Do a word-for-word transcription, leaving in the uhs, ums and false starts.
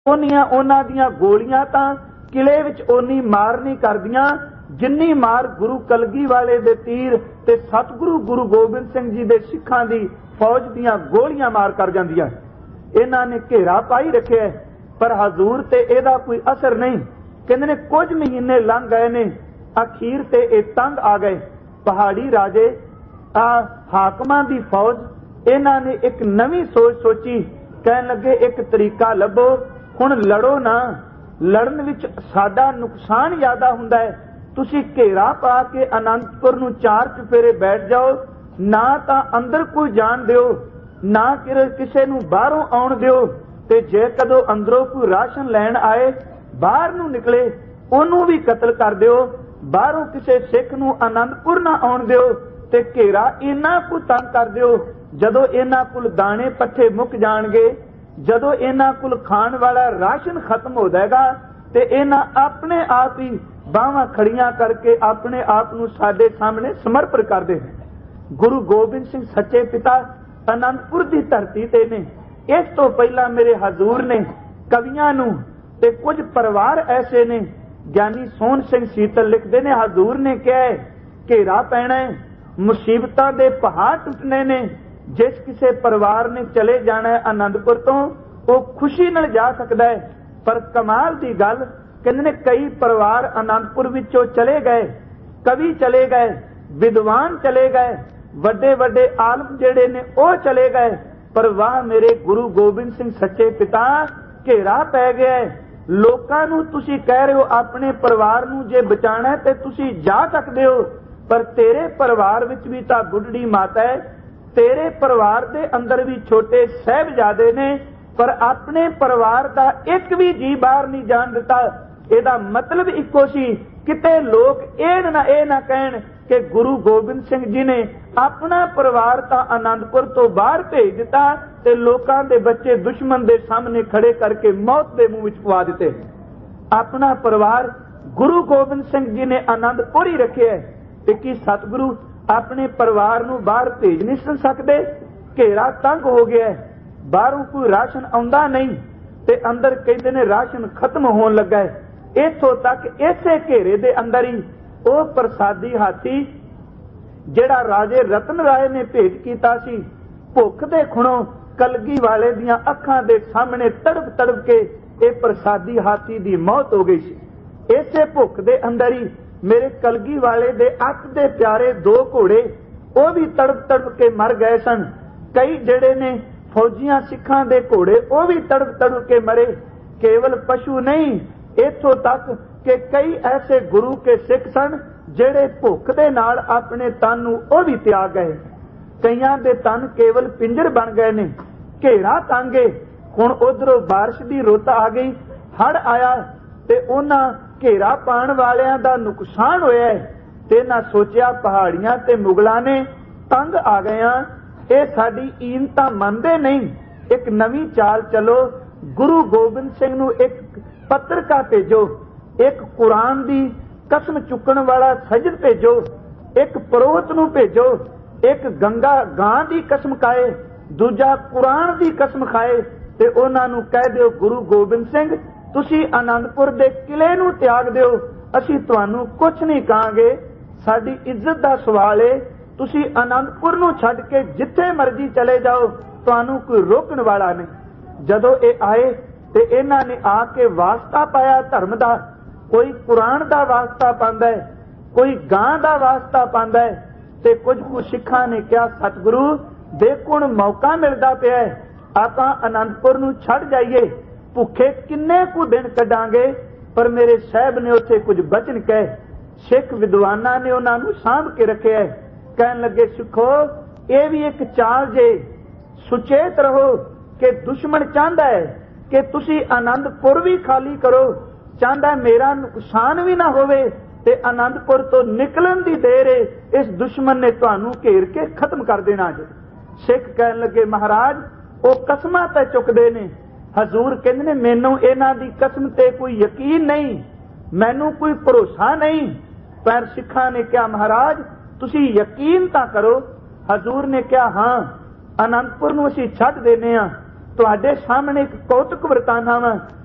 ओनियां उन्हां दियां गोलियां तां किले विच ओनी मार नहीं करदियां जिन्नी मार गुरु कलगी वाले दे तीर ते सतगुरु गुरु गोबिंद सिंह जी दे सिखां दी फौज दियां गोलियां मार कर जांदियां। इन्हां ने घेरा पाई रखिया पर हजूर ते इहदा कोई असर नहीं। कहंदे ने कुछ महीने लंघ गए ने, अखीर ते इह तंग आ गए। पहाड़ी राजे आ हाकमां दी फौज इन्हां ने एक नवीं सोच सोची। कहन लगे एक तरीका लभो, हुण लड़ो ना, लड़न विच साडा नुकसान ज्यादा हुंदा है। तुसी घेरा पा के आनंदपुर नूं चार चुफेरे बैठ जाओ, ना तां अंदर कोई जान दिओ, ना किसे नूं बाहरों आउण दिओ, ते जे कदों अंदरों कोई राशन लैण आए बाहर नूं निकले ओनू भी कतल कर दिओ, बाहरों किसे सिख नूं आनंदपुर ना आउण दिओ, ते घेरा इन्ना को तंग कर दिओ। जदों इन्हां कोल दाणे पट्ठे मुक जाणगे, जदों इन्हां कोल खाण वाला राशन खत्म हो जाएगा, ते इन्हां अपने आप ही बाहां खड़ियां करके अपने आप नूं साडे सामने समर्पण कर दे। गुरु गोबिंद सिंह सच्चे पिता आनंदपुर की धरती ते ने। इस तो पहला मेरे हजूर ने कवियां नूं ते कुछ परिवार ऐसे ने, ज्ञानी सोहन सिंह सीतल लिखते ने, हजूर ने कहा घेरा पैना है, मुसीबतां दे पहाड़ टुटने ने। जिस किसी परिवार ने चले जाना है आनंदपुर तो वो खुशी नाल जा सकता है, पर कमाल की गल कहंदे ने कई परिवार आनंदपुर विचों चले गए, कवि चले गए, विद्वान चले गए, वड्डे वड्डे आलम जेड़े ने वो चले गए, पर वाह मेरे गुरु गोबिंद सिंह सच्चे पिता घेरा पै गया है। लोकां नूं तुसीं कह रहे हो अपने परिवार नूं जे बचाना है ते तुसीं जा सकदे हो, पर तेरे परिवार विच भी तां बुढ़ड़ी माता है, तेरे परिवार दे अंदर भी छोटे साहिबजादे ने, पर अपने परिवार दा एक भी जी बाहर नहीं जान दिता। इहदा मतलब इक्को सी, किते लोग एह ना एह ना कहण कि गुरु गोबिंद सिंह जी ने अपना परिवार तां आनंदपुर तो बाहर भेज दिता ते लोकां दे बच्चे दुश्मन दे सामने खड़े करके मौत दे मुंह विच पवा दिते। अपना परिवार गुरु गोबिंद सिंह जी ने आनंदपुर ही रखिया है, ते की सतगुरु अपने परिवार नूं बाहर भेज नहीं सकते? घेरा तंग हो गया है, बाहरों कोई राशन आउंदा नहीं, ते अंदर कहंदे ने राशन खत्म होण लगा है। इत्थों तक इसे घेरे दे अंदर ही वो प्रसादी हाथी जिहड़ा राजे रतन राय ने भेंट कीता सी, भुख दे खुणों कलगी वाले दियां अखां दे सामने तड़प तड़प के ये प्रसादी हाथी दी मौत हो गई सी। इसे भुख दे अंदर ही मेरे कलगी वाले दे अख दे प्यारे दो घोड़े वो भी तड़प तड़प के मर गए सन। कई जेड़े ने फौजियां सिखां दे घोड़े वो भी तड़प तड़प के मरे। केवल पशु नहीं, इथों तक कि कई ऐसे गुरु के सिख सन जेड़े भुख दे नाल अपने तन नूं वो भी त्याग गए। कईयां दे तन केवल पिंजर बन गए ने। घेरा तांगे हुण उधरों बारिश की रुत आ गई, हड़ आया ते उन्हां घेरा पाण वालियां दा नुकसान होया है, ते ना सोचिया पहाड़ियां ते मुगलां ने तंग आ गया, ये साडी ईन तां मनदे नहीं, एक नवीं चाल चलो, गुरु गोबिंद सिंह नूं एक पत्रका भेजो, एक कुरान दी कसम चुकण वाला सजद भेजो, एक परोहत नूं भेजो, एक गंगा गां दी कसम खाए, दूजा कुरान दी कसम खाए, ते उन्हां नूं कह दिओ गुरु गोबिंद सिंह तुसी आनंदपुर दे किले नूं त्याग दिओ, असीं तुहानूं कुछ नहीं कहांगे, साडी इज्जत दा सवाल है, तुसी आनंदपुर नूं छड्ड के जिथे मर्जी चले जाओ, तुहानूं कोई रोकण वाला नहीं। जदों ये आए ते इन्हां ने आके वास्ता पाया धर्म दा, कोई कुरान दा वास्ता पांदा है, कोई गां दा वास्ता पांदा है, ते कुछ कुछ सिखां ने कहा सतगुरु देखो हुण मौका मिलदा पिया है, आपां आनंदपुर नूं छड्ड जाइए, भुखे किन्ने कु दिन कढांगे, पर मेरे साहब ने उत्थे कुछ बचन कहे। सिख विद्वानां ने उन्हां नूं सांभ के रखे है। कहन लगे सिखो ये भी एक चाल जे, सुचेत रहो कि दुश्मन चाहता है कि तुसी आनंदपुर भी खाली करो, चाहता मेरा नुकसान भी ना होवे, ते आनंदपुर तो निकलन दी देर है, इस दुश्मन ने तुहानूं घेर के खत्म कर देना जे। सिख कहन लगे महाराज वो कसमां ते चुकदे ने। हजूर कहंदे ने मैनूं इन्हां दी कसम ते कोई यकीन नहीं, मैनूं कोई भरोसा नहीं। पर सिखां ने कहा महाराज तुसी यकीन तां करो। हजूर ने कहा हाँ आनंदपुर नूं असीं छड्ड देने आ, तुहाडे सामने एक कौतुक वरताना वा